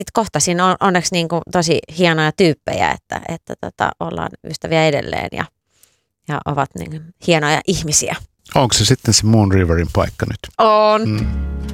kohtasin onneksi niin kuin tosi hienoja tyyppejä, että ollaan ystäviä edelleen ja ovat niin hienoja ihmisiä. Onko se sitten se Moon Riverin paikka nyt? On.